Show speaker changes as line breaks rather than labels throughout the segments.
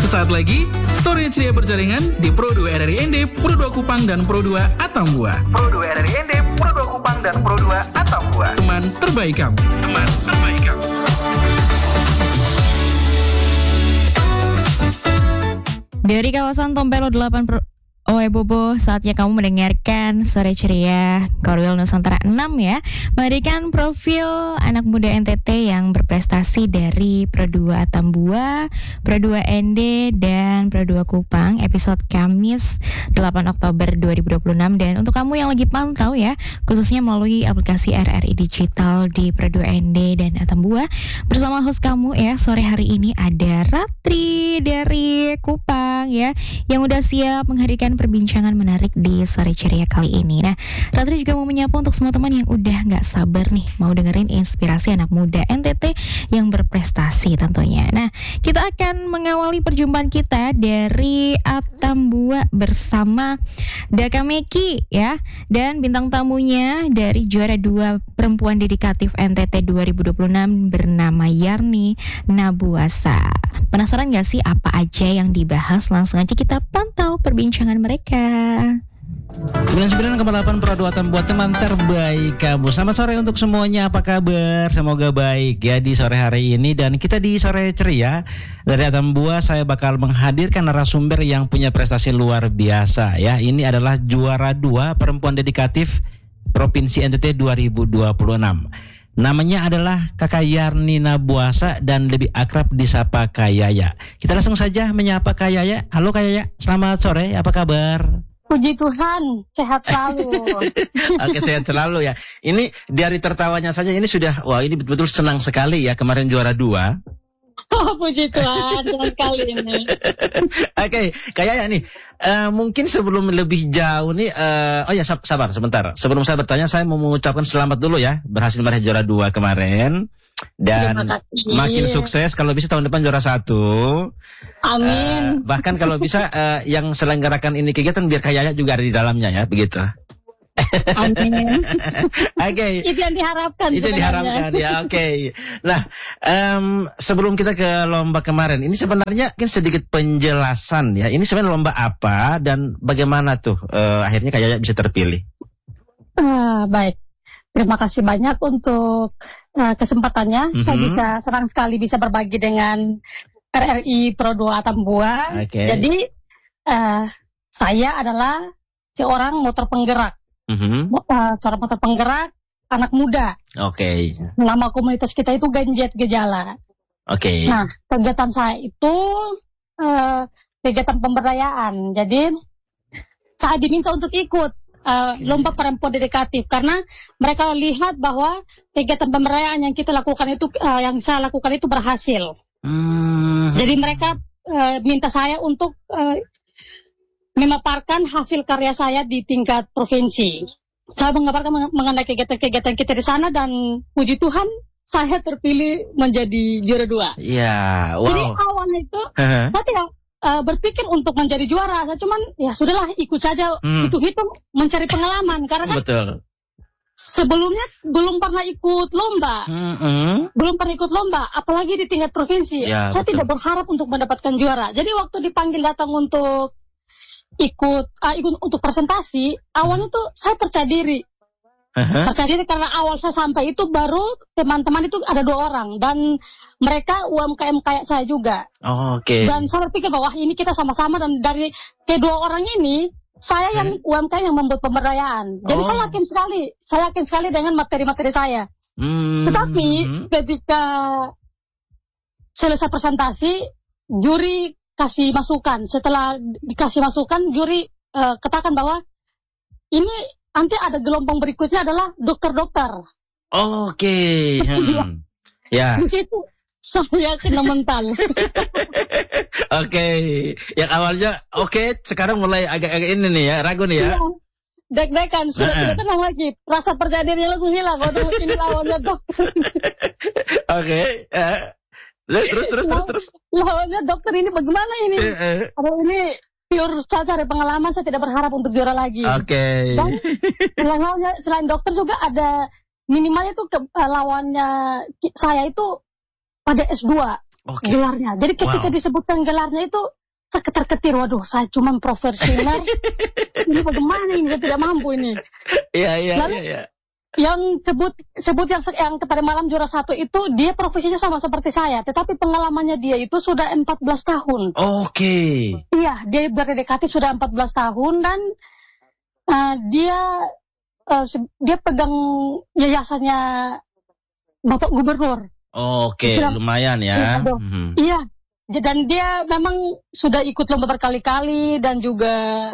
Sesaat lagi, Sore Ceria berjaringan di Pro 2 RRI Pro 2 Kupang dan Pro 2 Atambua. Pro 2 RRI Pro 2 Kupang dan Pro 2 Atambua. Teman terbaik kamu. Teman terbaik kamu.
Dari kawasan Tompelo 8 Bobo, saatnya kamu mendengarkan Sore Ceria Korwil Nusantara 6 ya. Menghadirkan profil anak muda NTT yang berprestasi dari Pro 2 Atambua, Pro 2 ND, dan Pro 2 Kupang. Episode Kamis 8 Oktober 2026. Dan untuk kamu yang lagi pantau ya, khususnya melalui aplikasi RRI Digital di Pro 2 ND dan Atambua, bersama host kamu ya, sore hari ini ada Ratri dari Kupang ya, yang udah siap menghadirkan perbincangan menarik di Sore Ceria kali ini. Nah, Ratri juga mau menyapa untuk semua teman yang udah gak sabar nih mau dengerin inspirasi anak muda NTT yang berprestasi tentunya. Nah, kita akan mengawali perjumpaan kita dari Atambua bersama Dakameki ya, dan bintang tamunya dari juara 2 perempuan dedikatif NTT 2026 bernama Yarni Nabuasa. Penasaran gak sih apa aja yang dibahas? Langsung aja kita pantau perbincangan mereka.
99,8 Pro 2 Atambua, teman terbaik kamu. Selamat sore untuk semuanya, apa kabar? Semoga baik ya di sore hari ini. Dan kita di Sore Ceria dari Atambua, saya bakal menghadirkan narasumber yang punya prestasi luar biasa ya. Ini adalah juara 2 perempuan dedikatif Provinsi NTT 2026. Namanya adalah Kakak Yarni Nabuasa dan lebih akrab disapa Kak Yaya. Kita langsung saja menyapa Kak Yaya. Halo Kak Yaya, selamat sore, apa kabar?
Puji Tuhan, sehat selalu.
Oke, sehat selalu ya. Ini dari tertawanya saja ini sudah, wah ini betul-betul senang sekali ya, kemarin juara 2.
Oh, puji Tuhan, senang sekali ini.
Oke, Kak Yaya nih, mungkin sebelum lebih jauh nih, sabar sebentar. Sebelum saya bertanya, saya mau mengucapkan selamat dulu ya, berhasil meraih juara 2 kemarin. Dan makin sukses, kalau bisa tahun depan juara 1.
Amin.
Bahkan kalau bisa yang selenggarakan ini kegiatan biar Kak Yaya juga ada di dalamnya ya, begitu.
Amin.
Oke.
Itu yang diharapkan.
Itu diharapkan ya. Oke. Nah, sebelum kita ke lomba kemarin, ini sebenarnya kan sedikit penjelasan ya. Ini sebenarnya lomba apa dan bagaimana tuh akhirnya Kak Yaya bisa terpilih?
Baik. Terima kasih banyak untuk kesempatannya. Saya senang sekali bisa berbagi dengan RRI Pro 2 Atambua.
Okay.
Jadi saya adalah seorang motor penggerak. Seorang motor penggerak anak muda.
Oke.
Nama komunitas kita itu Genjet Gejala.
Oke.
Nah, kegiatan saya itu kegiatan pemberdayaan. Jadi saya diminta untuk ikut lomba perempuan dedikatif karena mereka lihat bahwa kegiatan pemberdayaan yang kita lakukan itu, yang saya lakukan itu berhasil. Jadi mereka minta saya untuk memaparkan hasil karya saya di tingkat provinsi. Saya mengabarkan mengenai kegiatan-kegiatan kita di sana dan puji Tuhan saya terpilih menjadi juara 2.
Iya, wow.
Jadi awalnya itu saya tidak berpikir untuk menjadi juara. Saya cuman ya sudahlah ikut saja, hitung-hitung mencari pengalaman karena kan
betul.
Sebelumnya belum pernah ikut lomba. Belum pernah ikut lomba, apalagi di tingkat provinsi.
Ya,
saya tidak berharap untuk mendapatkan juara. Jadi waktu dipanggil datang untuk ikut untuk presentasi, awalnya tuh saya percaya diri. Percaya diri karena awal saya sampai itu baru teman-teman itu ada 2 orang dan mereka UMKM kayak saya juga.
Oke.
Dan saya berpikir bahwa ini kita sama-sama dan dari kedua orang ini saya yang UMKM yang membuat pemberdayaan. Jadi saya yakin sekali dengan materi-materi saya. Tetapi ketika selesai presentasi, juri kasih masukan. Setelah dikasih masukan, juri katakan bahwa ini nanti ada gelombang berikutnya adalah dokter-dokter.
Oke. Ya.
Di situ saya kena mental.
Oke. Yang awalnya oke, sekarang mulai agak-agak ini nih ya, ragu nih ya.
Deg-degan, sudah tidak tenang lagi. Rasa percaya dirinya langsung hilang waktu ini lawannya dokter.
Oke. Terus.
Lawannya dokter ini bagaimana ini? Kalau ini pure saja dari pengalaman, saya tidak berharap untuk juara lagi.
Oke.
Dan selain dokter juga ada minimalnya itu lawannya saya itu pada S2 gelarnya. Jadi ketika disebutkan gelarnya itu saya ketar-ketir, waduh saya cuma profesional, ini bagaimana ini, saya tidak mampu ini.
Iya.
Yang sebut yang pada malam juara 1 itu dia profesinya sama seperti saya, tetapi pengalamannya dia itu sudah 14 tahun.
Oke.
Iya, dia berdedikasi sudah 14 tahun dan dia pegang yayasannya Bapak Gubernur.
Oke, lumayan ya.
Iya, dan dia memang sudah ikut lomba berkali-kali dan juga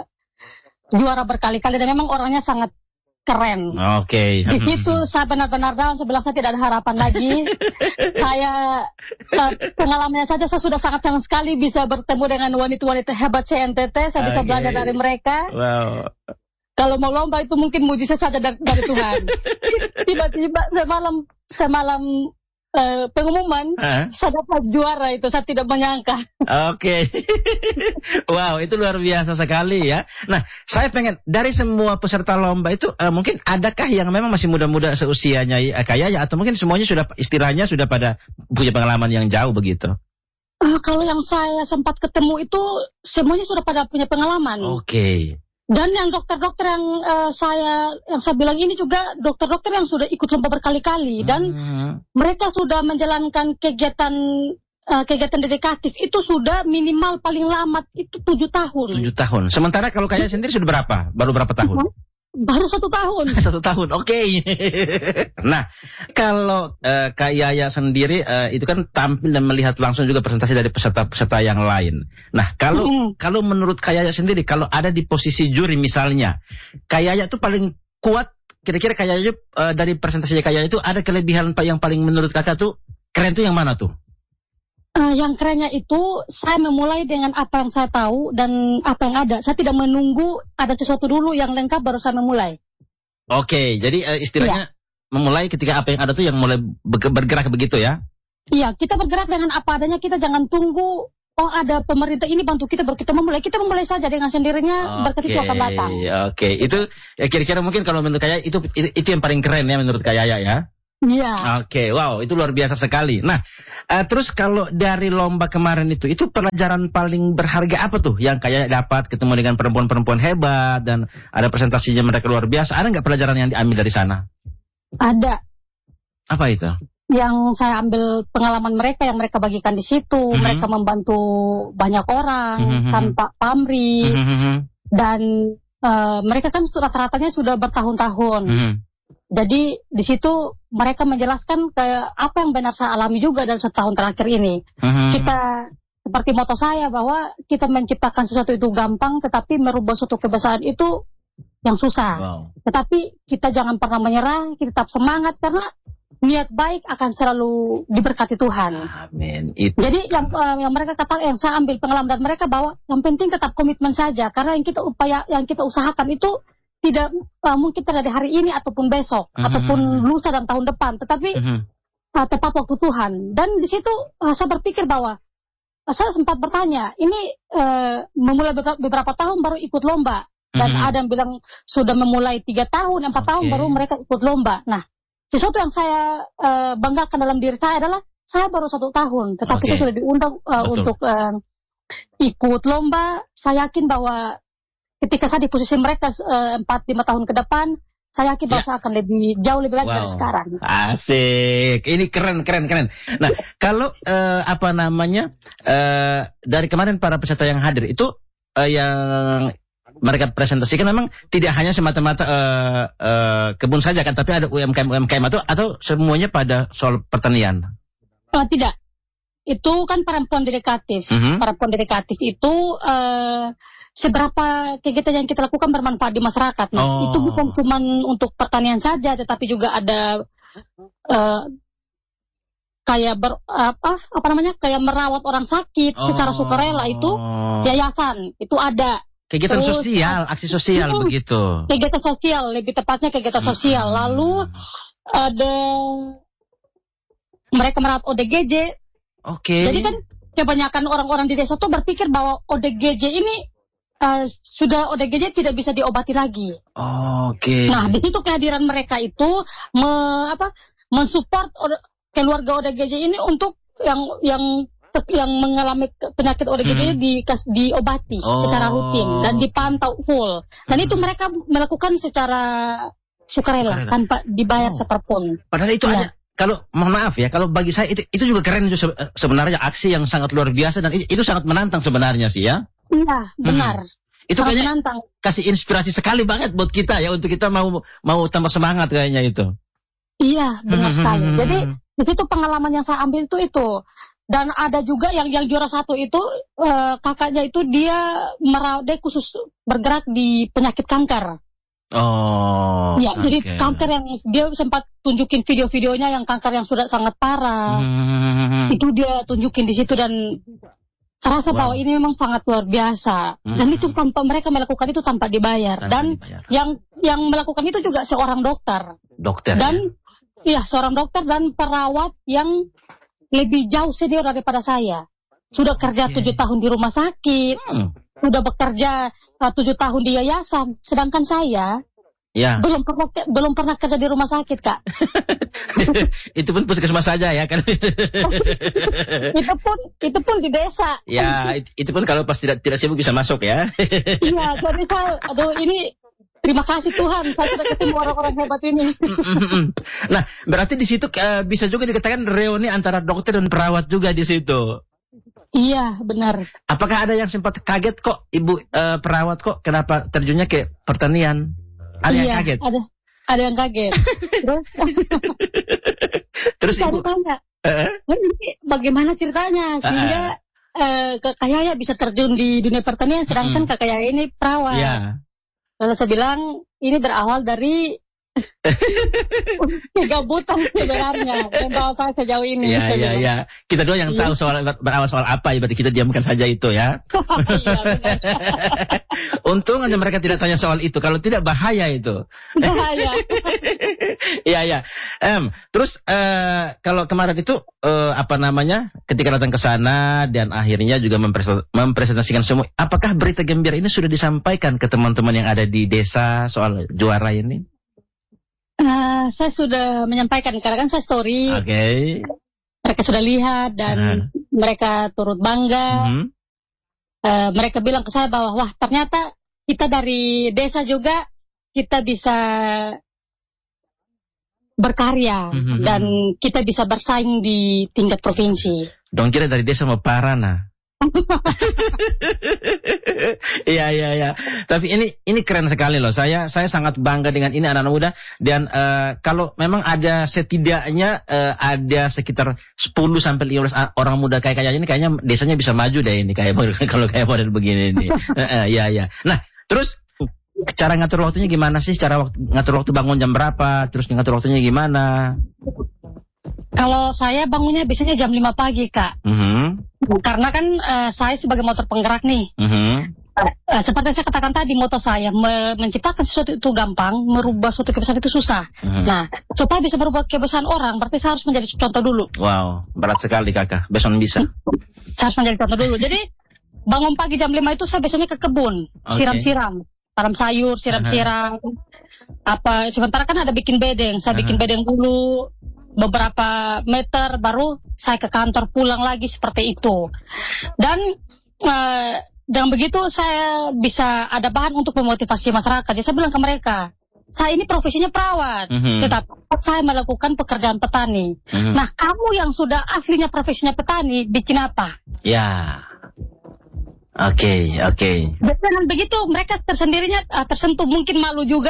juara berkali-kali dan memang orangnya sangat keren.
Oke.
Di situ saya benar-benar down, sebelah saya tidak ada harapan lagi. Saya pengalamannya saja saya sudah sangat senang sekali bisa bertemu dengan wanita-wanita hebat CNTT. Saya bisa belajar dari mereka.
Wow.
Kalau mau lomba itu mungkin mujizat saja dari Tuhan. Tiba-tiba semalam pengumuman saya dapat juara itu, saya tidak menyangka.
Oke. Wow, itu luar biasa sekali ya. Nah, saya pengen dari semua peserta lomba itu mungkin adakah yang memang masih muda-muda seusianya kayak ya, atau mungkin semuanya sudah istilahnya sudah pada punya pengalaman yang jauh begitu?
Kalau yang saya sempat ketemu itu semuanya sudah pada punya pengalaman.
Oke.
Dan yang dokter-dokter yang saya bilang ini juga dokter-dokter yang sudah ikut lomba berkali-kali dan mereka sudah menjalankan kegiatan dedikatif itu sudah minimal paling lama itu 7 tahun. 7
tahun. Sementara kalau Kaya sendiri sudah berapa? Baru berapa tahun?
Baru 1 tahun.
1 tahun, oke. Nah, kalau Kak Yaya sendiri itu kan tampil dan melihat langsung juga presentasi dari peserta-peserta yang lain. Nah, kalau menurut Kak Yaya sendiri, kalau ada di posisi juri misalnya, Kak Yaya itu paling kuat, kira-kira Kak Yaya dari presentasinya Kak Yaya itu ada kelebihan yang paling menurut kakak tuh keren tuh yang mana tuh?
Yang kerennya itu saya memulai dengan apa yang saya tahu dan apa yang ada. Saya tidak menunggu ada sesuatu dulu yang lengkap baru saya memulai.
Oke, jadi istilahnya memulai ketika apa yang ada tuh yang mulai bergerak begitu ya?
Iya, kita bergerak dengan apa adanya. Kita jangan tunggu ada pemerintah ini bantu kita baru kita memulai. Kita memulai saja dengan sendirinya, berkat itu akan datang.
Oke, itu ya kira-kira mungkin kalau menurut Kaya itu yang paling keren ya menurut Kaya ya?
Iya.
Oke, wow, itu luar biasa sekali. Nah, terus kalau dari lomba kemarin itu pelajaran paling berharga apa tuh yang Kaya dapat ketemu dengan perempuan-perempuan hebat dan ada presentasinya mereka luar biasa? Ada nggak pelajaran yang diambil dari sana?
Ada.
Apa itu?
Yang saya ambil pengalaman mereka yang mereka bagikan di situ, mereka membantu banyak orang tanpa pamrih dan mereka kan rata-ratanya sudah bertahun-tahun. Jadi di situ mereka menjelaskan apa yang benar saya alami juga dalam setahun terakhir ini. Kita seperti moto saya bahwa kita menciptakan sesuatu itu gampang, tetapi merubah suatu kebiasaan itu yang susah. Wow. Tetapi kita jangan pernah menyerah, kita tetap semangat karena niat baik akan selalu diberkati Tuhan.
Amin.
Jadi yang mereka katakan, yang saya ambil pengalaman dari mereka bahwa yang penting tetap komitmen saja karena yang kita usahakan itu tidak mungkin terjadi hari ini ataupun besok ataupun lusa dan tahun depan, tetapi tepat waktu Tuhan. Dan di situ saya berpikir bahwa saya sempat bertanya, ini memulai beberapa tahun baru ikut lomba dan ada yang bilang sudah memulai 3 tahun, 4 tahun baru mereka ikut lomba. Nah, sesuatu yang saya banggakan dalam diri saya adalah saya baru 1 tahun, tetapi saya sudah diundang untuk ikut lomba. Saya yakin bahwa ketika saya di posisi mereka 4-5 tahun ke depan, saya yakin bahwa saya akan jauh lebih baik dari sekarang.
Asik, ini keren. Nah, kalau dari kemarin para peserta yang hadir itu yang mereka presentasikan memang tidak hanya semata-mata kebun saja kan, tapi ada UMKM atau semuanya pada soal pertanian?
Tidak. Itu kan perempuan dedikatif. Perempuan dedikatif itu seberapa kegiatan yang kita lakukan bermanfaat di masyarakat. Nah, itu bukan cuma untuk pertanian saja, tetapi juga ada kayak kayak merawat orang sakit secara sukarela, itu yayasan itu ada.
Kegiatan sosial, aksi sosial begitu.
Kegiatan sosial, lebih tepatnya kegiatan sosial. Lalu ada mereka merawat ODGJ. Jadi kan kebanyakan orang-orang di desa tuh berpikir bahwa ODGJ ini sudah ODGJ tidak bisa diobati lagi. Nah, di situ kehadiran mereka itu mensupport keluarga ODGJ ini untuk yang yang mengalami penyakit ODGJ diobati secara rutin dan dipantau full. Dan itu mereka melakukan secara sukarela tanpa dibayar seperpun.
Padahal itu ada. Kalau mohon maaf ya, kalau bagi saya itu juga keren itu sebenarnya, aksi yang sangat luar biasa dan itu sangat menantang sebenarnya sih ya.
Iya, benar.
Itu
sangat
kayaknya
menantang.
Kasih inspirasi sekali banget buat kita ya, untuk kita mau tambah semangat kayaknya itu.
Iya, benar sekali. Jadi itu pengalaman yang saya ambil itu. Dan ada juga yang juara 1 itu kakaknya itu dia khusus bergerak di penyakit kanker.
Oh.
Ya, jadi kanker yang dia sempat tunjukin video-videonya yang kanker yang sudah sangat parah. Itu dia tunjukin di situ dan saya rasa bahwa ini memang sangat luar biasa. Dan itu tanpa mereka melakukan itu tanpa dibayar. Dan yang melakukan itu juga seorang dokter. Dan seorang dokter dan perawat yang lebih jauh senior daripada saya. Sudah kerja 7 tahun di rumah sakit. Sudah bekerja 7 tahun di yayasan, sedangkan saya belum pernah kerja di rumah sakit, Kak.
Itu pun puskesmas saja ya kan.
itu pun di desa.
Ya, itu pun kalau pas tidak sibuk bisa masuk ya.
Iya, jadi saya ini terima kasih Tuhan, saya sudah ketemu orang-orang hebat ini.
Nah, berarti di situ bisa juga dikatakan reuni antara dokter dan perawat juga di situ.
Iya, benar.
Apakah ada yang sempat kaget kok Ibu perawat kok kenapa terjunnya ke pertanian? Ada yang kaget?
Ada yang kaget.
Terus Ibu
tanya, bagaimana ceritanya sehingga Kakak Yaya bisa terjun di dunia pertanian sedangkan Kakak Yaya ini perawat.
Iya.
Lalu saya bilang ini berawal dari kegabutan sebenarnya yang bawa saya sejauh ini.
Iya. Kita doang yang tahu berawal soal apa, berarti kita diamkan saja itu ya. Untung aja mereka tidak tanya soal itu, kalau tidak bahaya itu.
Bahaya.
Iya. Terus kalau kemarin itu ketika datang ke sana dan akhirnya juga mempresentasikan semua, apakah berita gembira ini sudah disampaikan ke teman-teman yang ada di desa soal juara ini?
Saya sudah menyampaikan karena kan saya story.
Oke.
Mereka sudah lihat dan mereka turut bangga. Mereka bilang ke saya bahwa wah ternyata kita dari desa juga kita bisa berkarya dan kita bisa bersaing di tingkat provinsi.
Dong kira dari desa mau Parana. Iya. Tapi ini keren sekali loh. Saya sangat bangga dengan ini anak-anak muda. Dan kalau memang ada setidaknya ada sekitar 10 sampai 15 orang muda kayak ini, kayaknya desanya bisa maju deh ini kalau kayak model begini nih. Iya. Nah, terus cara ngatur waktunya gimana sih? Ngatur waktu bangun jam berapa? Terus ngatur waktunya gimana?
Kalau saya bangunnya biasanya jam 5 pagi, Kak. Karena kan saya sebagai motor penggerak nih. Seperti yang saya katakan tadi, moto saya menciptakan sesuatu itu gampang, merubah suatu kebiasaan itu susah. Nah, supaya bisa merubah kebiasaan orang, berarti saya harus menjadi contoh dulu. Wow,
berat sekali Kakak. Besok bisa.
Saya harus menjadi contoh dulu. Jadi bangun pagi jam 5 itu saya biasanya ke kebun, siram-siram, tanam sayur, siram-siram. Sementara kan ada bikin bedeng, saya bikin bedeng dulu. Beberapa meter baru saya ke kantor, pulang lagi seperti itu. Dan dengan begitu saya bisa ada bahan untuk memotivasi masyarakat. Jadi saya bilang ke mereka, saya ini profesinya perawat, tetapi saya melakukan pekerjaan petani. Nah, kamu yang sudah aslinya profesinya petani, bikin apa?
Ya. Oke.
Dengan begitu mereka tersendirinya tersentuh, mungkin malu juga.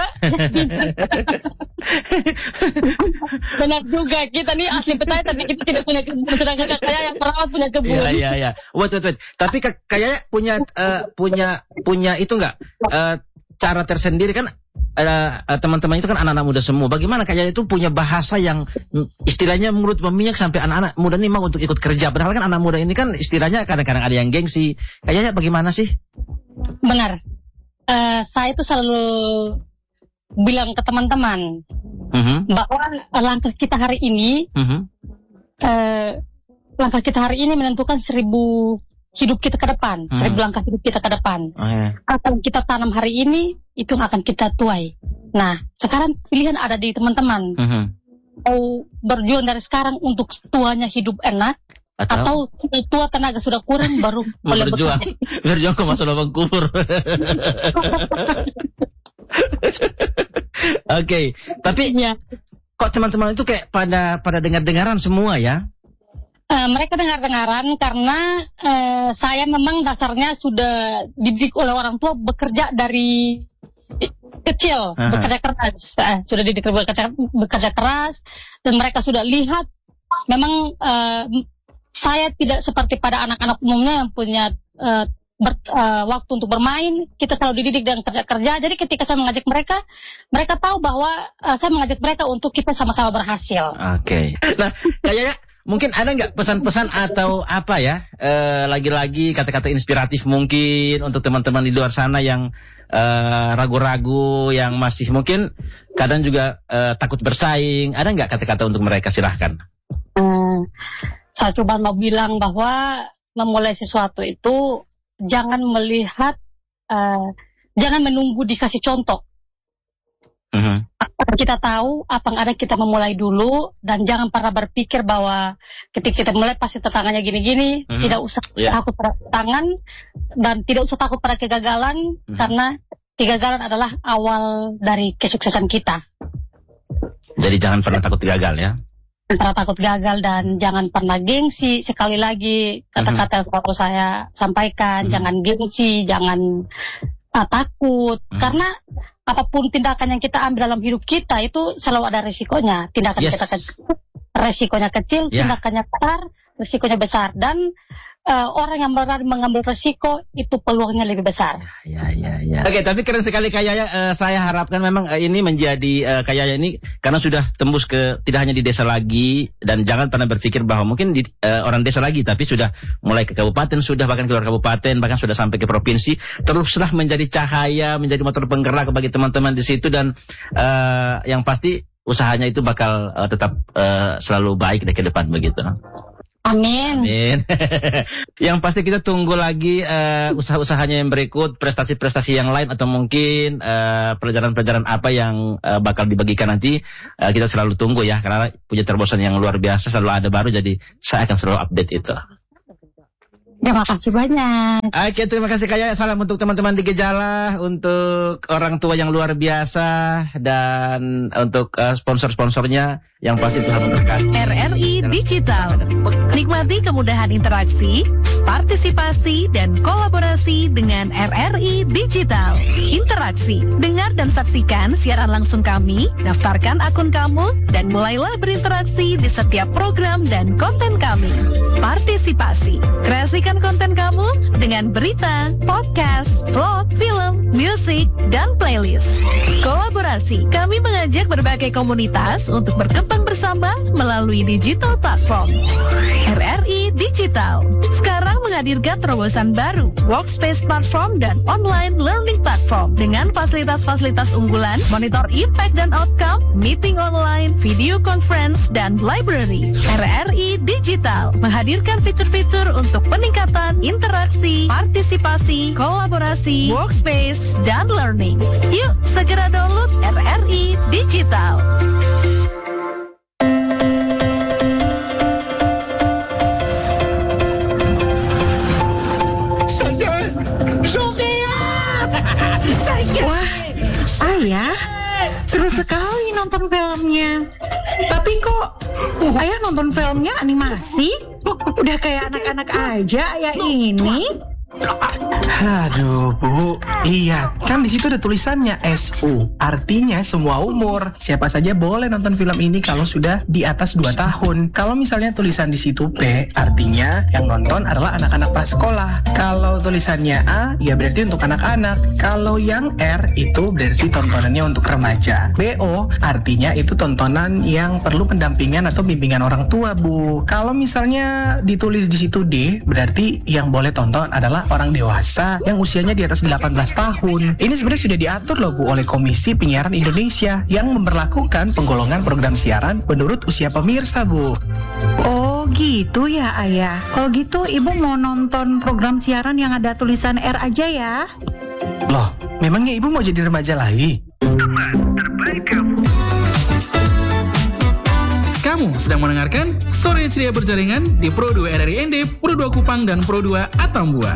Benar juga, kita nih asli petani tapi kita tidak punya kebun, sedangkan Kakak yang perawat punya kebun.
Iya. Wait. Tapi kayak punya itu enggak? Cara tersendiri kan teman-teman itu kan anak-anak muda semua. Bagaimana kayaknya itu punya bahasa yang istilahnya menurut memihak sampai anak-anak muda ini mau untuk ikut kerja. Padahal kan anak muda ini kan istilahnya kadang-kadang ada yang gengsi. Kayaknya bagaimana sih?
Benar. Saya itu selalu bilang ke teman-teman bahwa langkah kita hari ini menentukan 1000 hidup kita ke depan, 1000 langkah hidup kita ke depan. Apa yang kita tanam hari ini, itu akan kita tuai. Nah, sekarang pilihan ada di teman-teman. Mau berjuang dari sekarang untuk tuanya hidup enak, Atau tua tenaga sudah kurang baru boleh
berjuang ke masa lubang kubur. Oke, tapi kok teman-teman itu kayak pada dengar-dengaran semua ya?
Mereka dengar-dengaran karena saya memang dasarnya sudah dididik oleh orang tua bekerja dari kecil, bekerja keras. Sudah dididik bekerja keras, dan mereka sudah lihat memang saya tidak seperti pada anak-anak umumnya yang punya waktu untuk bermain. Kita selalu dididik dengan kerja-kerja. Jadi ketika saya mengajak mereka tahu bahwa saya mengajak mereka untuk kita sama-sama berhasil.
Oke. Nah, kayaknya mungkin ada nggak pesan-pesan atau apa ya, lagi-lagi kata-kata inspiratif mungkin untuk teman-teman di luar sana yang ragu-ragu, yang masih mungkin kadang juga takut bersaing. Ada nggak kata-kata untuk mereka? Silahkan.
Saya coba mau bilang bahwa memulai sesuatu itu jangan melihat, jangan menunggu dikasih contoh. Kita tahu apa yang ada, kita memulai dulu, dan jangan pernah berpikir bahwa ketika kita mulai pasti tantangannya gini-gini. Tidak usah takut pada tantangan dan tidak usah takut pada kegagalan, karena kegagalan adalah awal dari kesuksesan kita.
Jadi jangan pernah takut gagal ya.
Jangan pernah takut gagal dan jangan pernah gengsi. Sekali lagi kata-kata yang selalu saya sampaikan, jangan gengsi, jangan takut, karena apapun tindakan yang kita ambil dalam hidup kita itu selalu ada resikonya. Tindakan kita kecil, resikonya kecil, tindakannya besar, resikonya besar. Dan orang yang berani mengambil resiko itu peluangnya lebih besar.
Oke, tapi keren sekali kayaknya. Saya harapkan memang ini menjadi kayaknya ini karena sudah tembus ke tidak hanya di desa lagi, dan jangan pernah berpikir bahwa mungkin di orang desa lagi, tapi sudah mulai ke kabupaten, sudah bahkan keluar kabupaten, bahkan sudah sampai ke provinsi. Teruslah menjadi cahaya, menjadi motor penggerak bagi teman-teman di situ, dan yang pasti usahanya itu bakal tetap selalu baik ke depan begitu.
Amin.
Yang pasti kita tunggu lagi usaha-usahanya yang berikut, prestasi-prestasi yang lain, atau mungkin pelajaran-pelajaran apa yang bakal dibagikan nanti. Kita selalu tunggu ya, karena punya terobosan yang luar biasa, selalu ada baru, jadi saya akan selalu update itu.
Terima kasih banyak.
Oke, terima kasih Kaya. Salam untuk teman-teman di Gejala, untuk orang tua yang luar biasa, dan untuk sponsor-sponsornya yang pasti Tuhan memberkati.
RRI Digital. Nikmati kemudahan interaksi, partisipasi, dan kolaborasi dengan RRI Digital. Interaksi, dengar dan saksikan siaran langsung kami, daftarkan akun kamu, dan mulailah berinteraksi di setiap program dan konten kami. Partisipasi, kreasikan konten kamu dengan berita, podcast, vlog, film, musik, dan playlist. Kolaborasi, kami mengajak berbagai komunitas untuk berkembang bersama melalui digital platform. RRI Digital sekarang menghadirkan terobosan baru, workspace platform dan online learning platform dengan fasilitas-fasilitas unggulan, monitor impact dan outcome, meeting online, video conference, dan library. RRI Digital menghadirkan fitur-fitur untuk peningkatan interaksi, partisipasi, kolaborasi, workspace, dan learning. Yuk segera download RRI Digital.
Wah, Ayah, seru sekali nonton filmnya. Tapi kok Ayah nonton filmnya animasi? Udah kayak anak-anak aja Ayah ini.
Aduh Bu, lihat kan di situ ada tulisannya SU, artinya semua umur. Siapa saja boleh nonton film ini kalau sudah di atas 2 tahun. Kalau misalnya tulisan di situ P, artinya yang nonton adalah anak-anak prasekolah. Kalau tulisannya A, ya berarti untuk anak-anak. Kalau yang R itu berarti tontonannya untuk remaja. BO artinya itu tontonan yang perlu pendampingan atau bimbingan orang tua Bu. Kalau misalnya ditulis di situ D, berarti yang boleh tonton adalah orang dewasa yang usianya di atas 18 tahun. Ini sebenarnya sudah diatur loh Bu oleh Komisi Penyiaran Indonesia yang memberlakukan penggolongan program siaran menurut usia pemirsa Bu.
Oh gitu ya Ayah. Kalau gitu Ibu mau nonton program siaran yang ada tulisan R aja ya.
Loh, memangnya Ibu mau jadi remaja lagi?
Teman terbaik kamu. Kamu sedang mendengarkan Sore Ceria Berjaringan di Pro 2 RRI ND, Pro 2 Kupang, dan Pro 2 Atambua.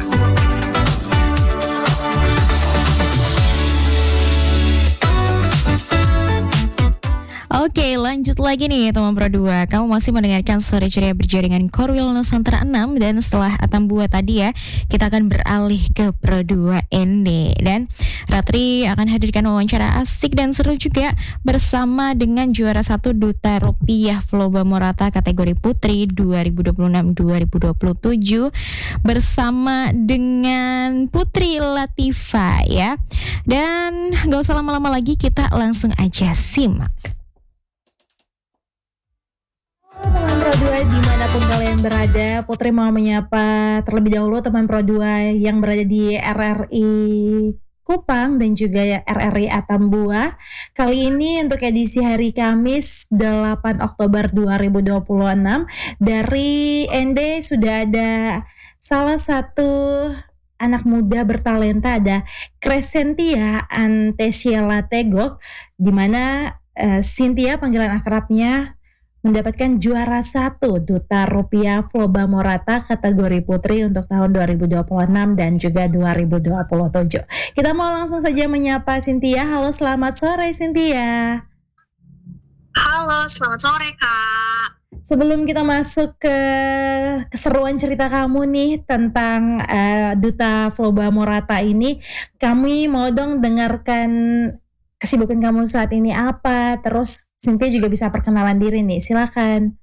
Oke, lanjut lagi nih teman Pro 2. Kamu masih mendengarkan Sore Ceria Berjaringan Korwil Nusantara 6. Dan setelah Atambua tadi ya, kita akan beralih ke Pro 2 ND. Dan Ratri akan hadirkan wawancara asik dan seru juga bersama dengan juara 1 Duta Rupiah Floba Morata kategori Putri 2026-2027 bersama dengan Putri Latifa ya. Dan gak usah lama-lama lagi, kita langsung aja simak.
Teman Pro 2 dimanapun kalian berada, Putri mau menyapa terlebih dahulu teman Pro 2 yang berada di RRI Kupang dan juga RRI Atambua. Kali ini untuk edisi hari Kamis 8 Oktober 2026 dari ND sudah ada salah satu anak muda bertalenta, ada Crescentia Antesia Lategok, di mana Cynthia panggilan akrabnya mendapatkan juara 1 Duta Rupiah Floba Morata kategori Putri untuk tahun 2026 dan juga 2027. Kita mau langsung saja menyapa Cynthia. Halo, selamat sore Cynthia.
Halo, selamat sore Kak.
Sebelum kita masuk ke keseruan cerita kamu nih tentang Duta Floba Morata ini, kami mau dong dengarkan kesibukan kamu saat ini apa, terus Cynthia juga bisa perkenalan diri nih, silakan.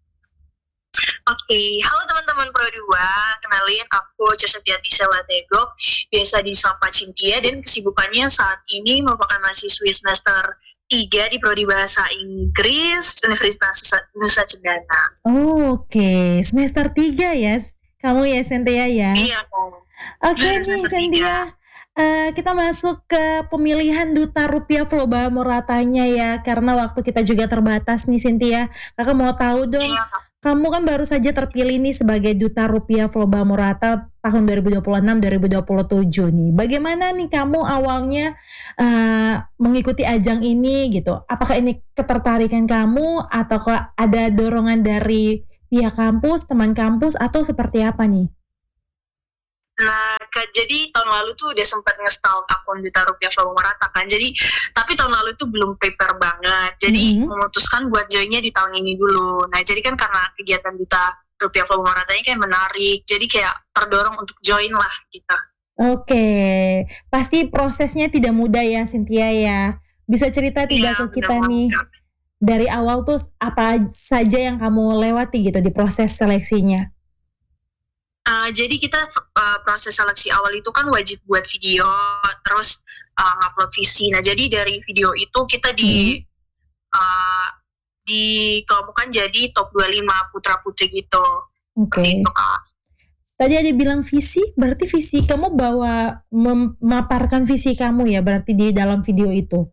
Oke, halo teman-teman Pro 2, kenalin aku Crescentia Antesia Lategok, biasa disapa Cynthia, dan kesibukannya saat ini merupakan mahasiswi semester 3 di Prodi Bahasa Inggris Universitas Nusa Cendana.
Oke, semester 3 ya, kamu ya Cynthia ya?
Iya.
Oke nih Cynthia. Kita masuk ke pemilihan Duta Rupiah Floba Moratanya ya, karena waktu kita juga terbatas nih Cynthia. Kakak mau tahu dong, kamu kan baru saja terpilih nih sebagai Duta Rupiah Floba Morata tahun 2026-2027 nih. Bagaimana nih kamu awalnya mengikuti ajang ini gitu? Apakah ini ketertarikan kamu atau ada dorongan dari pihak kampus, teman kampus, atau seperti apa nih?
Nah, jadi tahun lalu tuh udah sempat nge-stalk akun Duta Rupiah Floba Morata kan. Jadi, tapi tahun lalu tuh belum prepare banget. Jadi, memutuskan buat joinnya di tahun ini dulu. Nah, jadi kan karena kegiatan Duta Rupiah Floba Morata ini kayak menarik. Jadi kayak terdorong untuk join lah kita.
Oke, pasti prosesnya tidak mudah ya Cynthia ya. Bisa cerita tidak ke kita nih? Dari awal tuh apa saja yang kamu lewati gitu di proses seleksinya?
Jadi kita proses seleksi awal itu kan wajib buat video, terus upload visi. Nah, jadi dari video itu kita dikelompokkan jadi top 25 putra-putri gitu.
Oke. Tadi ada bilang visi, berarti visi kamu bawa memaparkan visi kamu ya, berarti di dalam video itu?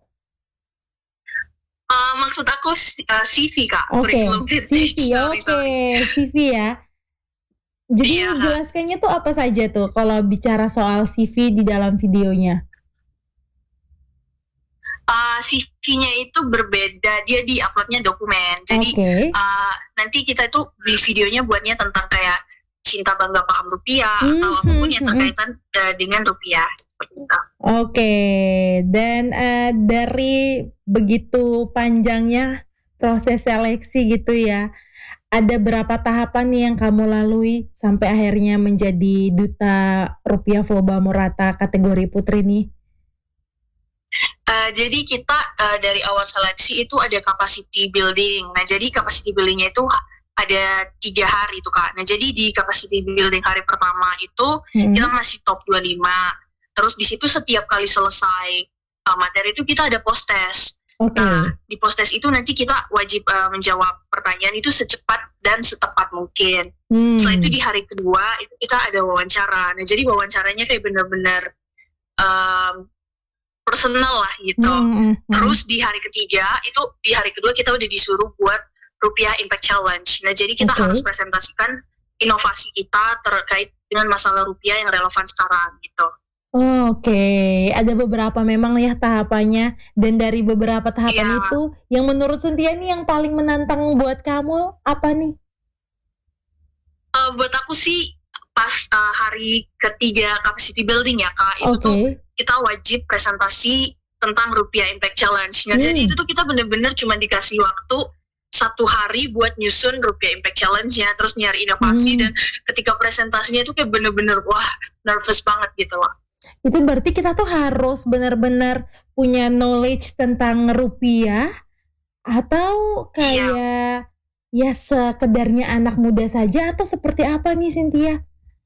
Maksud aku CV Kak.
Oke, CV, CV ya. Jadi jelaskannya tuh apa saja tuh kalau bicara soal CV di dalam videonya?
CV-nya itu berbeda, dia di-uploadnya dokumen. Jadi nanti kita itu di videonya buatnya tentang kayak cinta bangga paham rupiah atau apapun yang berkaitan dengan rupiah.
Oke, dan dari begitu panjangnya proses seleksi gitu ya, ada berapa tahapan nih yang kamu lalui sampai akhirnya menjadi Duta Rupiah Floba Morata kategori Putri nih?
Jadi kita dari awal seleksi itu ada capacity building. Nah, jadi capacity buildingnya itu ada 3 hari itu Kak. Nah, jadi di capacity building hari pertama itu kita masih top 25. Terus di situ setiap kali selesai materi itu kita ada post test. Nah, di post test itu nanti kita wajib menjawab pertanyaan itu secepat dan setepat mungkin. Setelah itu di hari kedua itu kita ada wawancara. Nah, jadi wawancaranya kayak benar-benar personal lah gitu. Terus di hari ketiga itu, di hari kedua kita udah disuruh buat Rupiah Impact Challenge. Nah, jadi kita harus presentasikan inovasi kita terkait dengan masalah rupiah yang relevan sekarang gitu.
Oke, ada beberapa memang ya tahapannya, dan dari beberapa tahapan
Iya.
itu yang menurut Cynthia nih yang paling menantang buat kamu apa nih?
Buat aku sih pas hari ketiga capacity building ya Kak, itu tuh
Oke.
kita wajib presentasi tentang Rupiah Impact Challenge. Nah jadi itu tuh kita bener-bener cuma dikasih waktu 1 hari buat nyusun Rupiah Impact Challenge-nya, terus nyari inovasi, dan ketika presentasinya itu kayak bener-bener wah nervous banget gitu loh.
Itu berarti kita tuh harus benar-benar punya knowledge tentang rupiah atau kayak ya sekedarnya anak muda saja atau seperti apa nih Cynthia?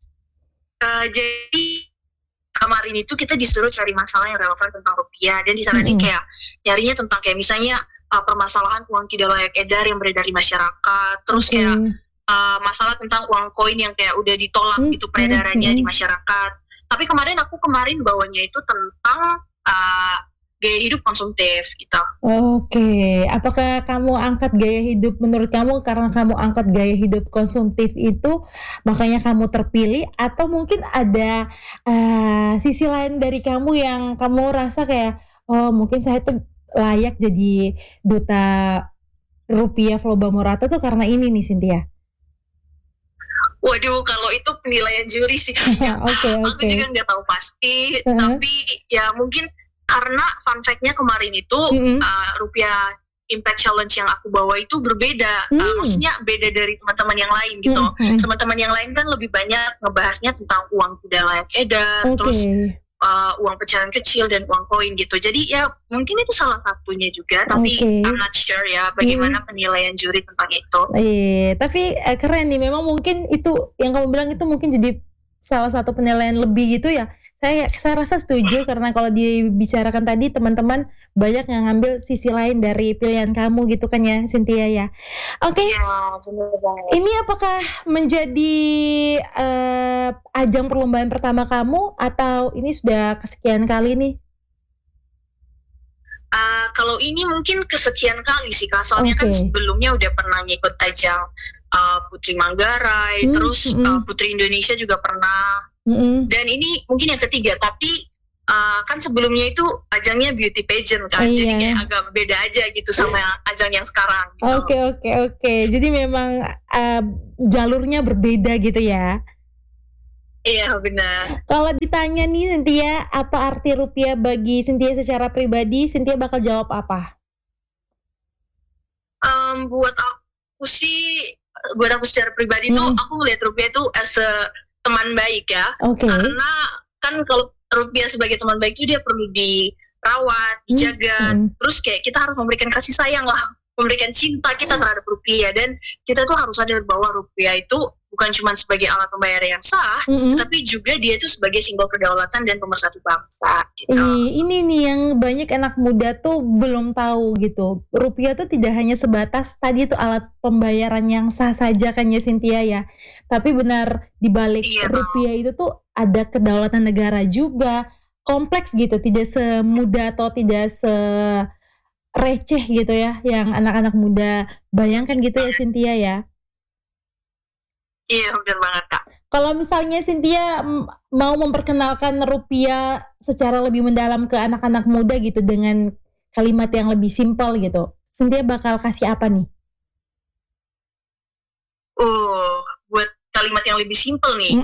Jadi kemarin itu kita disuruh cari masalah yang relevan tentang rupiah, dan di sana nih kayak nyarinya tentang kayak misalnya permasalahan uang tidak layak edar yang beredar di masyarakat, terus kayak masalah tentang uang koin yang kayak udah ditolak gitu peredarannya di masyarakat. Tapi kemarin bawanya itu tentang gaya hidup konsumtif gitu.
Oke, apakah kamu angkat gaya hidup, menurut kamu karena kamu angkat gaya hidup konsumtif itu makanya kamu terpilih, atau mungkin ada sisi lain dari kamu yang kamu rasa kayak oh mungkin saya tuh layak jadi duta Rupiah Flow Bamorata tuh karena ini nih Cynthia?
Waduh, kalau itu penilaian juri sih kayaknya. Aku juga nggak tahu pasti, tapi ya mungkin karena fun fact-nya kemarin itu Rupiah Impact Challenge yang aku bawa itu berbeda, maksudnya beda dari teman-teman yang lain gitu. Teman-teman yang lain kan lebih banyak ngebahasnya tentang uang tidak layak edar, terus uang pecahan kecil dan uang koin gitu. Jadi ya mungkin itu salah satunya juga, tapi I'm not sure ya bagaimana penilaian juri tentang itu.
Tapi keren nih, memang mungkin itu yang kamu bilang itu mungkin jadi salah satu penilaian lebih gitu ya. Saya rasa setuju karena kalau dibicarakan tadi teman-teman banyak yang ngambil sisi lain dari pilihan kamu gitu kan ya Cynthia ya. Oke. Ini apakah menjadi ajang perlombaan pertama kamu atau ini sudah kesekian kali nih?
Kalau ini mungkin kesekian kali sih Kak, soalnya kan sebelumnya udah pernah ngikut ajang Putri Manggarai, terus Putri Indonesia juga pernah. Dan ini mungkin yang ketiga, tapi kan sebelumnya itu ajangnya beauty pageant kan, jadi kayak agak beda aja gitu sama ajang yang sekarang gitu.
Oke. Jadi memang jalurnya berbeda gitu ya.
Iya benar.
Kalau ditanya nih Cynthia, apa arti rupiah bagi Cynthia secara pribadi, Cynthia bakal jawab apa?
Buat aku secara pribadi tuh aku ngeliat rupiah itu as a teman baik ya. Karena kan kalau rupiah sebagai teman baik itu dia perlu dirawat, dijaga, terus kayak kita harus memberikan kasih sayang lah, memberikan cinta kita terhadap rupiah, dan kita tuh harus sadar bahwa rupiah itu bukan cuma sebagai alat pembayaran yang sah, tapi juga dia itu sebagai simbol kedaulatan dan pemersatu bangsa gitu.
Ini nih yang banyak anak muda tuh belum tahu gitu. Rupiah tuh tidak hanya sebatas tadi itu alat pembayaran yang sah saja kan ya Cynthia ya. Tapi benar di balik rupiah itu tuh ada kedaulatan negara juga. Kompleks gitu, tidak semudah atau tidak receh gitu ya yang anak-anak muda bayangkan gitu ya Cynthia ya.
Iya benar banget Kak.
Kalau misalnya Cynthia mau memperkenalkan rupiah secara lebih mendalam ke anak-anak muda gitu dengan kalimat yang lebih simpel gitu, Cynthia bakal kasih apa nih?
Buat kalimat yang lebih simpel nih.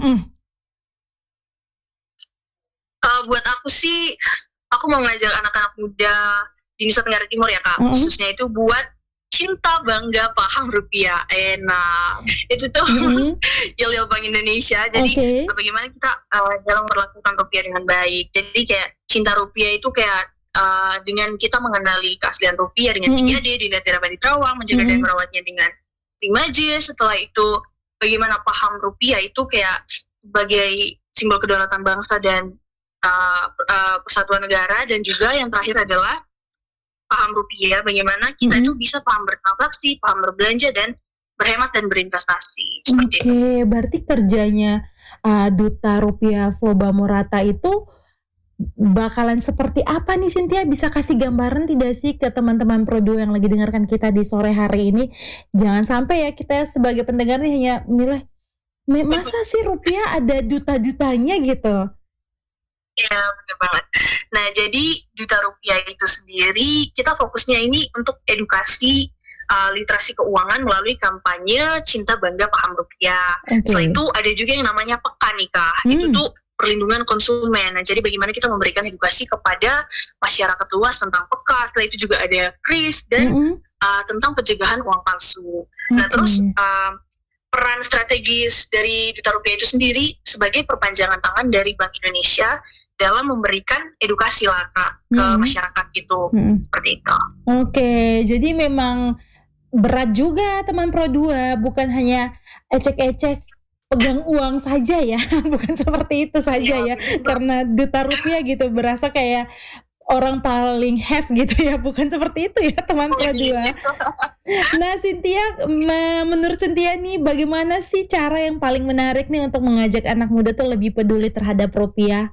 Buat aku sih, aku mau ngajak anak-anak muda di Nusa Tenggara Timur ya Kak, khususnya itu buat cinta, bangga, paham rupiah. Enak. Itu tuh Yel Bank Indonesia. Jadi bagaimana kita dalam memperlakukan rupiah dengan baik. Jadi kayak cinta rupiah itu kayak dengan kita mengenali keaslian rupiah dengan 3D, dengan Tirabadi Terawang, menjaga dan merawatnya dengan 5J. Setelah itu bagaimana paham rupiah itu kayak sebagai simbol kedaulatan bangsa dan persatuan negara, dan juga yang terakhir adalah paham rupiah, bagaimana kita itu bisa paham bertransaksi, paham berbelanja, dan berhemat dan berinvestasi.
Oke, berarti kerjanya Duta Rupiah Flow Bamorata itu bakalan seperti apa nih Cynthia? Bisa kasih gambaran tidak sih ke teman-teman Pro2 yang lagi dengarkan kita di sore hari ini? Jangan sampai ya kita sebagai pendengar nih hanya menilai, masa sih rupiah ada duta-dutanya gitu?
Ya Iya, benar banget. Nah, jadi Duta Rupiah itu sendiri, kita fokusnya ini untuk edukasi literasi keuangan melalui kampanye Cinta Bangga Paham Rupiah. Setelah itu ada juga yang namanya Pekan nih Kak. Itu tuh perlindungan konsumen. Nah, jadi bagaimana kita memberikan edukasi kepada masyarakat luas tentang pekan. Setelah itu juga ada KRIS dan tentang pencegahan uang palsu. Nah, terus peran strategis dari Duta Rupiah itu sendiri sebagai perpanjangan tangan dari Bank Indonesia dalam memberikan edukasi lah Kak ke masyarakat gitu. Seperti itu.
Oke, jadi memang berat juga teman Pro 2, bukan hanya ecek-ecek pegang uang saja ya, bukan seperti itu saja ya, karena Duta Rupiah gitu berasa kayak orang paling have gitu ya, bukan seperti itu ya teman Pro 2. Nah Cynthia, menurut Cynthia nih bagaimana sih cara yang paling menarik nih untuk mengajak anak muda tuh lebih peduli terhadap rupiah?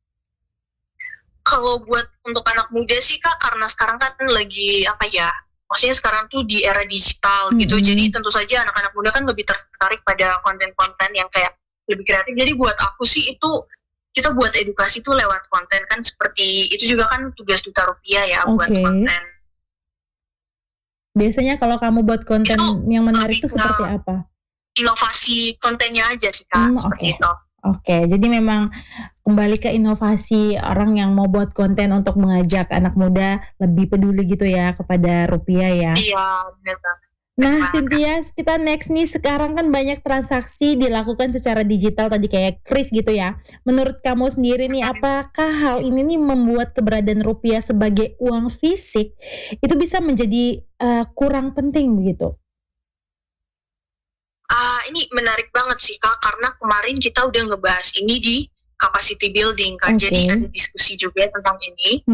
Kalau buat untuk anak muda sih Kak, karena sekarang kan lagi maksudnya sekarang tuh di era digital gitu, jadi tentu saja anak-anak muda kan lebih tertarik pada konten-konten yang kayak lebih kreatif. Jadi buat aku sih itu kita buat edukasi tuh lewat konten kan, seperti itu juga kan tugas Duta Rupiah ya buat konten.
Biasanya kalau kamu buat konten itu yang menarik tuh seperti apa?
Inovasi kontennya aja sih Kak, seperti itu.
Oke, jadi memang kembali ke inovasi orang yang mau buat konten untuk mengajak anak muda lebih peduli gitu ya kepada rupiah ya.
Iya, benar banget.
Nah, Cynthia, kita next nih, sekarang kan banyak transaksi dilakukan secara digital tadi kayak KRIS gitu ya. Menurut kamu sendiri nih, apakah hal ini nih membuat keberadaan rupiah sebagai uang fisik itu bisa menjadi kurang penting begitu?
Ini menarik banget sih Kak, karena kemarin kita udah ngebahas ini di capacity building kan, jadi ada diskusi juga tentang ini.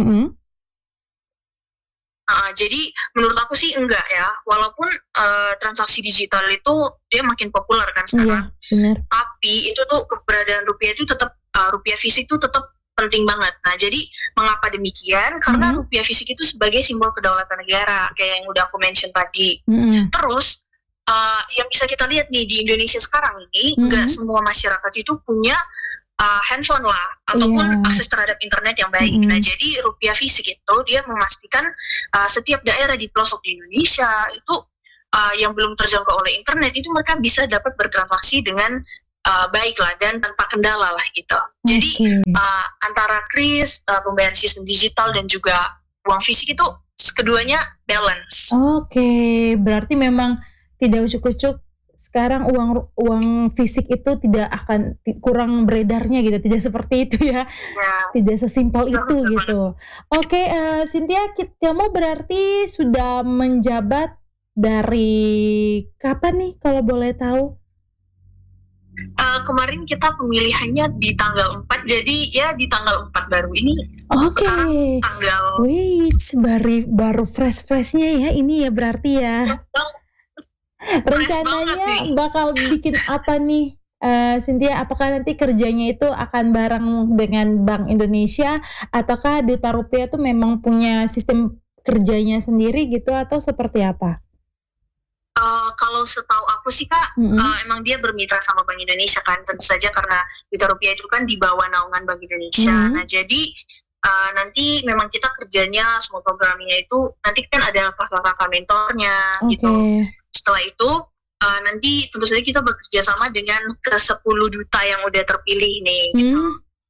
Jadi menurut aku sih enggak ya, walaupun transaksi digital itu dia makin populer kan sekarang. Tapi itu tuh keberadaan rupiah itu tetap rupiah fisik itu tetap penting banget. Nah, jadi mengapa demikian? Karena rupiah fisik itu sebagai simbol kedaulatan negara, kayak yang udah aku mention tadi. Terus yang bisa kita lihat nih di Indonesia sekarang ini, nggak semua masyarakat itu punya handphone lah, ataupun akses terhadap internet yang baik. Nah, jadi rupiah fisik itu dia memastikan setiap daerah di pelosok di Indonesia itu yang belum terjangkau oleh internet itu mereka bisa dapat bertransaksi dengan baik lah dan tanpa kendala lah gitu. Jadi antara KRIS, pembayaran sistem digital dan juga uang fisik itu keduanya balance.
Berarti memang tidak ucuk-ucuk sekarang uang fisik itu tidak akan kurang beredarnya gitu, tidak seperti itu ya, tidak sesimpel itu gitu. Cynthia, kamu berarti sudah menjabat dari kapan nih kalau boleh tahu?
Kemarin kita pemilihannya di tanggal 4, jadi ya di tanggal 4 baru ini. Sekarang tanggal
baru fresh-freshnya ya ini ya berarti ya. Rencananya bakal bikin apa nih Cynthia? Apakah nanti kerjanya itu akan bareng dengan Bank Indonesia, ataukah Duta Rupiah itu memang punya sistem kerjanya sendiri gitu, atau seperti apa?
Kalau setahu aku sih Kak, emang dia bermitra sama Bank Indonesia kan, tentu saja karena Duta Rupiah itu kan di bawah naungan Bank Indonesia. Nah, jadi nanti memang kita kerjanya semua programnya itu nanti kan ada kakak-kakak mentornya gitu. Setelah itu nanti tentu saja kita bekerja sama dengan ke-10 duta yang udah terpilih nih gitu.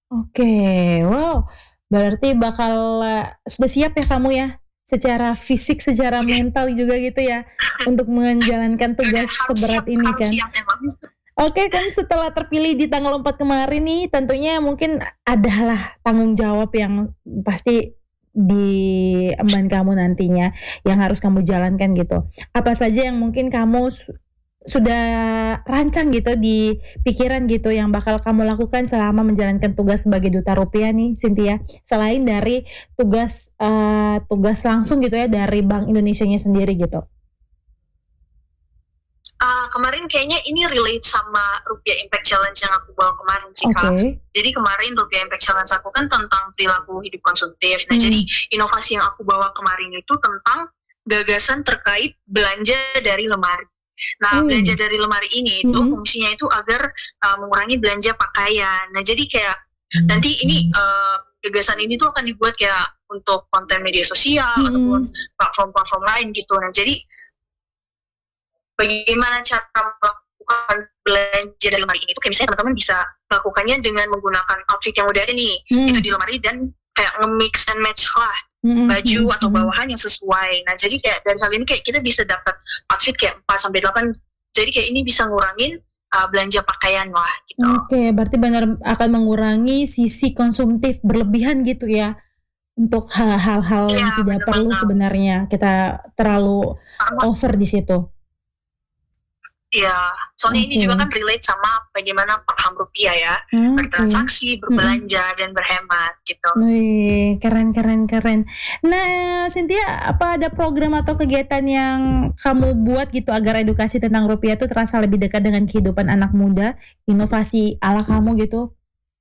Wow, berarti bakal sudah siap ya kamu ya, secara fisik, secara mental juga gitu ya, untuk menjalankan tugas seberat ini kan. Kan setelah terpilih di tanggal 4 kemarin nih, tentunya mungkin adalah tanggung jawab yang pasti diemban kamu nantinya yang harus kamu jalankan gitu. Apa saja yang mungkin kamu sudah rancang gitu di pikiran gitu yang bakal kamu lakukan selama menjalankan tugas sebagai Duta Rupiah nih Cynthia, selain dari tugas langsung gitu ya dari Bank Indonesianya sendiri gitu?
Kemarin kayaknya ini relate sama Rupiah Impact Challenge yang aku bawa kemarin sih Kak. Jadi kemarin Rupiah Impact Challenge aku kan tentang perilaku hidup konsumtif. Nah, jadi inovasi yang aku bawa kemarin itu tentang gagasan terkait belanja dari lemari. Nah, belanja dari lemari ini itu fungsinya itu agar mengurangi belanja pakaian. Nah, jadi kayak nanti ini gagasan ini tuh akan dibuat kayak untuk konten media sosial ataupun platform-platform lain gitu. Nah, jadi bagaimana cara melakukan belanja dari lemari ini tuh kayak misalnya teman-teman bisa melakukannya dengan menggunakan outfit yang udah ada nih itu di lemari dan kayak nge-mix and match lah baju atau bawahan yang sesuai. Nah, jadi kayak dari hal ini kayak kita bisa dapat outfit kayak 4-8. Jadi kayak ini bisa ngurangin belanja pakaian lah gitu.
Oke, berarti benar akan mengurangi sisi konsumtif berlebihan gitu ya. Untuk hal-hal yang tidak perlu sebenarnya kita terlalu over di situ.
Iya, soalnya ini juga kan relate sama bagaimana paham rupiah ya, bertransaksi, berbelanja, dan berhemat gitu.
Wih, keren. Nah, Cynthia, apa ada program atau kegiatan yang kamu buat gitu agar edukasi tentang rupiah itu terasa lebih dekat dengan kehidupan anak muda, inovasi ala kamu gitu?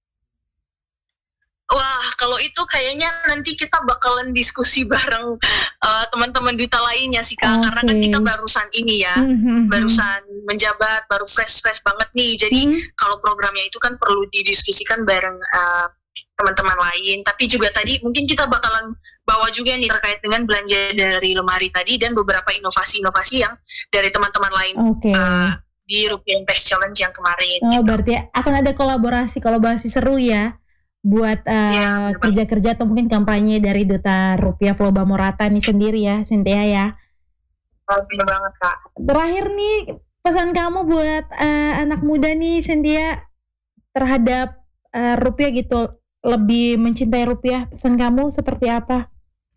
Wah, kalau itu kayaknya nanti kita bakalan diskusi bareng teman-teman duta lainnya sih Kak, karena kan kita barusan ini ya, barusan menjabat, baru fresh banget nih. Jadi kalau programnya itu kan perlu didiskusikan bareng teman-teman lain. Tapi juga tadi mungkin kita bakalan bawa juga nih terkait dengan belanja dari lemari tadi dan beberapa inovasi-inovasi yang dari teman-teman lain. Di Rupiah Invest Challenge yang kemarin.
Oh, gitu. Berarti akan ada kolaborasi seru ya. Buat kerja-kerja atau mungkin kampanye dari Duta Rupiah Floba Morata nih sendiri ya, Cynthia ya.
Benar banget Kak.
Terakhir nih pesan kamu buat anak muda nih, Cynthia, terhadap rupiah gitu, lebih mencintai rupiah. Pesan kamu seperti apa?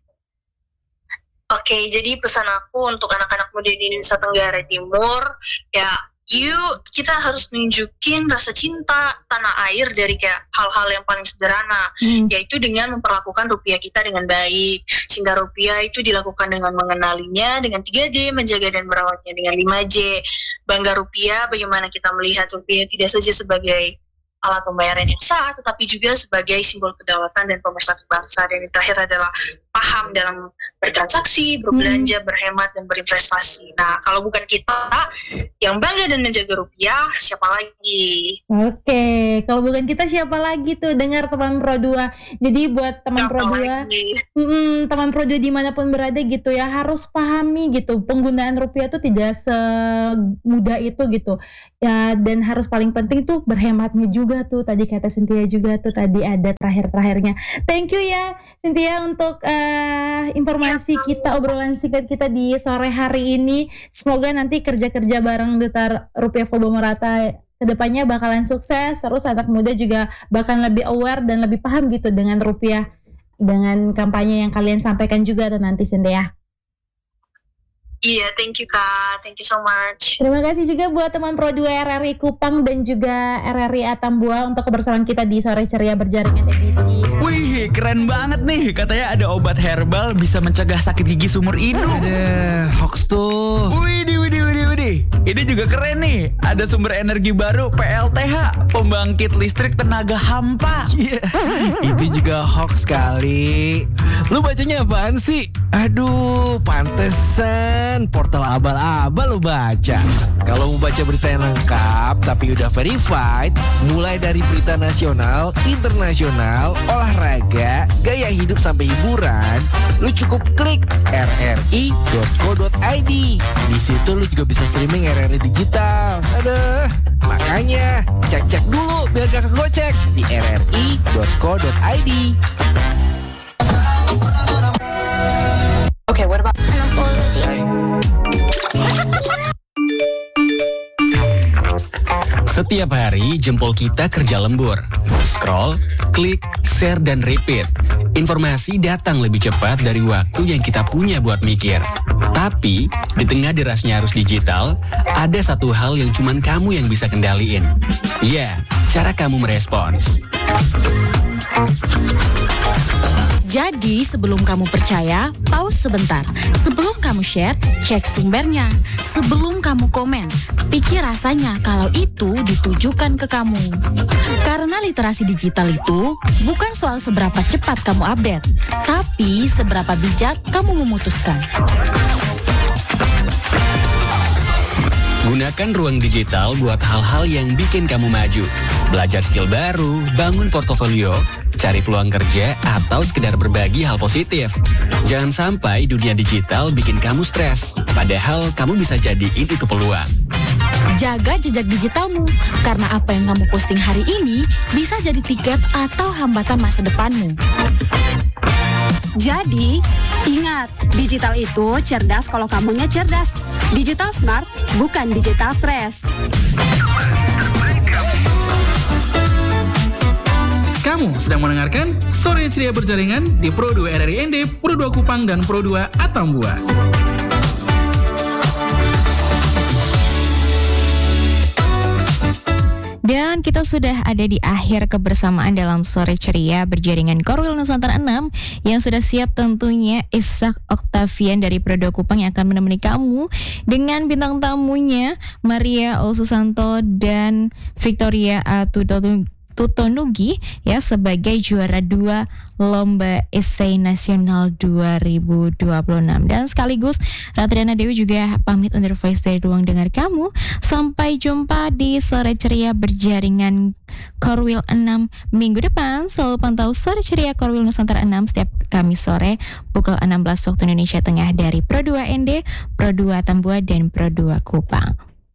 Oke, jadi pesan aku untuk anak-anak muda di Nusa Tenggara Timur ya. Kita harus nunjukin rasa cinta tanah air dari kayak hal-hal yang paling sederhana, yaitu dengan memperlakukan rupiah kita dengan baik. Cinta rupiah itu dilakukan dengan mengenalinya dengan 3D, menjaga dan merawatnya dengan 5J. Bangga rupiah, bagaimana kita melihat rupiah tidak saja sebagai alat pembayaran yang sah, tetapi juga sebagai simbol kedaulatan dan pemersatu bangsa. Dan yang terakhir adalah paham dalam bertransaksi, berbelanja, berhemat, dan berinvestasi. Nah, kalau bukan kita yang bangga dan menjaga rupiah, siapa lagi?
Oke, kalau bukan kita siapa lagi tuh? Dengar teman Pro 2. Jadi buat teman Pro 2, teman Pro 2 dimanapun berada gitu ya, harus pahami gitu, penggunaan rupiah tuh tidak semudah itu gitu. Ya, dan harus paling penting tuh berhematnya juga tuh. Tadi kata Cynthia juga tuh, tadi ada terakhir-terakhirnya. Thank you ya Cynthia untuk informasi kita, obrolan singkat kita di sore hari ini. Semoga nanti kerja-kerja bareng Duta Rupiah Floba Morata kedepannya bakalan sukses. Terus anak muda juga bakalan lebih aware dan lebih paham gitu dengan rupiah, dengan kampanye yang kalian sampaikan juga tuh nanti, Cynthia.
Iya, thank you Kak, thank you so much.
Terima kasih juga buat teman Pro 2 RRI Kupang dan juga RRI Atambua untuk kebersamaan kita di Sore Ceria Berjaringan edisi.
Wih, keren banget nih, katanya ada obat herbal bisa mencegah sakit gigi seumur hidup.
Ada hoax tuh.
Widih. Ini juga keren nih, ada sumber energi baru PLTH, pembangkit listrik tenaga hampa.
Itu juga hoax kali. Lu bacanya apaan sih? Aduh, pantesan portal abal-abal lu baca. Kalau mau baca berita yang lengkap tapi udah verified, mulai dari berita nasional, internasional, olahraga, gaya hidup sampai hiburan, lu cukup klik rri.co.id. Di situ lu juga bisa streaming RRI digital. Aduh, makanya cek dulu biar gak kegocek di rri.co.id.
Okay, what about
Setiap hari jempol kita kerja lembur. Scroll, klik, share, dan repeat. Informasi datang lebih cepat dari waktu yang kita punya buat mikir. Tapi, di tengah derasnya arus digital, ada satu hal yang cuman kamu yang bisa kendaliin. Ya, cara kamu merespons.
Jadi sebelum kamu percaya, pause sebentar. Sebelum kamu share, cek sumbernya. Sebelum kamu komen, pikir rasanya kalau itu ditujukan ke kamu. Karena literasi digital itu bukan soal seberapa cepat kamu update, tapi seberapa bijak kamu memutuskan.
Gunakan ruang digital buat hal-hal yang bikin kamu maju. Belajar skill baru, bangun portofolio, cari peluang kerja, atau sekedar berbagi hal positif. Jangan sampai dunia digital bikin kamu stres, padahal kamu bisa jadiin itu peluang.
Jaga jejak digitalmu, karena apa yang kamu posting hari ini bisa jadi tiket atau hambatan masa depanmu.
Jadi, ingat, digital itu cerdas kalau kamunya cerdas. Digital smart, bukan digital stress.
Kamu sedang mendengarkan Sore Ceria Berjaringan di Pro 2 RRI ND, Pro 2 Kupang, dan Pro 2 Atambua.
Dan kita sudah ada di akhir kebersamaan dalam Sore Ceria Berjaringan Korwil Nusantara 6 yang sudah siap tentunya Ishak Octavian dari Pro 2 Kupang yang akan menemani kamu dengan bintang tamunya Maria Osusanto dan Victoria Tutonugi ya sebagai juara 2 Lomba Esai Nasional 2026. Dan sekaligus Ratriana Dewi juga pamit undur voice dari ruang dengar kamu. Sampai jumpa di Sore Ceria Berjaringan Korwil 6 minggu depan. Selalu pantau Sore Ceria Korwil Nusantara 6 setiap Kamis sore pukul 16 waktu Indonesia Tengah dari Pro 2 ND, Pro 2 Atambua, dan Pro 2 Kupang.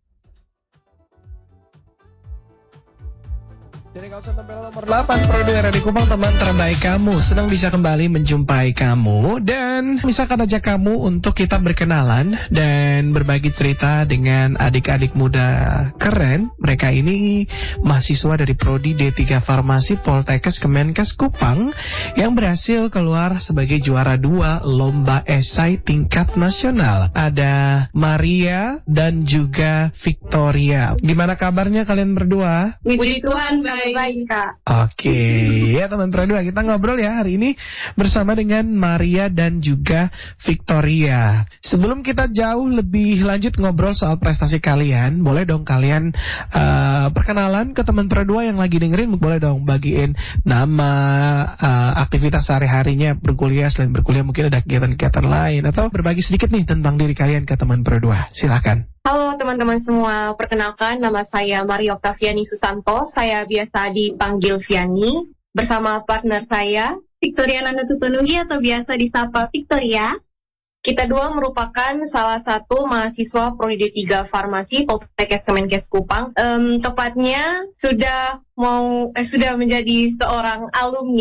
Dari kawasan tempel nomor 8 Pro 2 RRI Kupang, teman terbaik kamu. Senang bisa kembali menjumpai kamu dan misalkan ajak kamu untuk kita berkenalan dan berbagi cerita dengan adik-adik muda keren. Mereka ini mahasiswa dari Prodi D3 Farmasi Poltekkes Kemenkes Kupang yang berhasil keluar sebagai juara 2 Lomba Esai tingkat nasional. Ada Maria dan juga Victoria. Gimana kabarnya kalian berdua?
Puji Tuhan, baik Kak.
Oke, ya teman Pro 2, kita ngobrol ya hari ini bersama dengan Maria dan juga Victoria. Sebelum kita jauh lebih lanjut ngobrol soal prestasi kalian, boleh dong kalian perkenalan ke teman Pro 2 yang lagi dengerin, boleh dong bagiin nama, aktivitas sehari-harinya berkuliah, selain berkuliah mungkin ada kegiatan-kegiatan lain, atau berbagi sedikit nih tentang diri kalian ke teman Pro 2. Silakan.
Halo teman-teman semua, perkenalkan nama saya Maria Octaviani Susanto. Saya biasa dipanggil Viani bersama partner saya Victoria Nanda Tutonugi atau biasa disapa Victoria. Kita dua merupakan salah satu mahasiswa Prodi D3 Farmasi Poltekkes Kemenkes Kupang. Tepatnya sudah menjadi seorang alumni